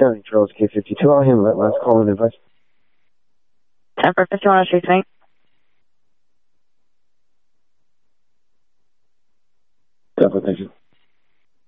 County, Charles K52. I'll handle that last call and advice. 10 for 51 on Street, mate.